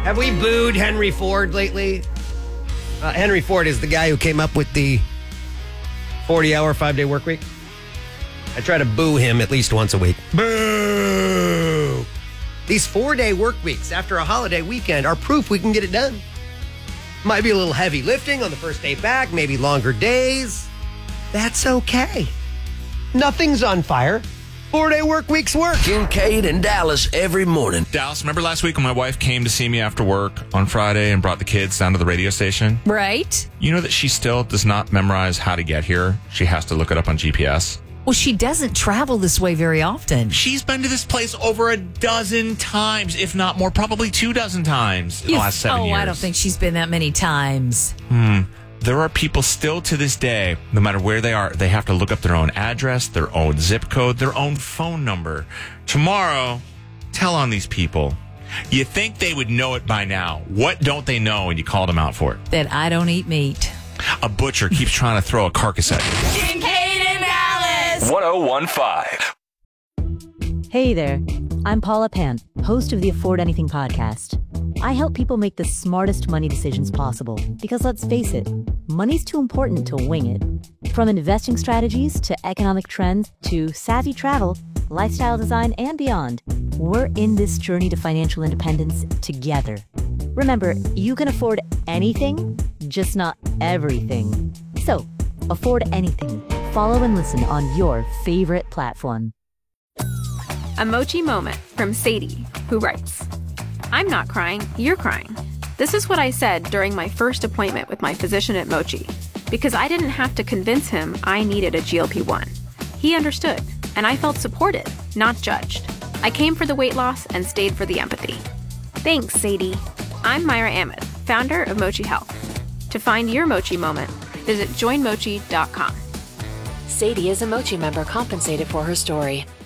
Have we booed Henry Ford lately? Henry Ford is the guy who came up with the 40-hour, 5-day work week. I try to boo him at least once a week. Boo! These 4-day work weeks after a holiday weekend are proof we can get it done. Might be a little heavy lifting on the first day back, maybe longer days. That's okay. Nothing's on fire. 4-day work weeks work. Kincaid and Dallas every morning. Dallas, remember last week when my wife came to see me after work on Friday and brought the kids down to the radio station? Right. You know that she still does not memorize how to get here. She has to look it up on GPS. Well, she doesn't travel this way very often. She's been to this place over a dozen times, if not more, probably 24 times in the last 7 years. I don't think she's been that many times. There are people still to this day, no matter where they are, they have to look up their own address, their own zip code, their own phone number. Tomorrow, tell on these people. You think they would know it by now. What don't they know when you called them out for it? That I don't eat meat. A butcher keeps trying to throw a carcass at you. Kincaid and Dallas! 1015. Hey there, I'm Paula Pant, host of the Afford Anything podcast. I help people make the smartest money decisions possible because let's face it, money's too important to wing it. From investing strategies to economic trends to savvy travel, lifestyle design, and beyond, we're in this journey to financial independence together. Remember, you can afford anything, just not everything. So, afford anything. Follow and listen on your favorite platform. A Mochi moment from Sadie, who writes, I'm not crying, you're crying. This is what I said during my first appointment with my physician at Mochi, because I didn't have to convince him I needed a GLP-1. He understood, and I felt supported, not judged. I came for the weight loss and stayed for the empathy. Thanks, Sadie. I'm Myra Ahmed, founder of Mochi Health. To find your Mochi moment, visit joinmochi.com. Sadie is a Mochi member compensated for her story.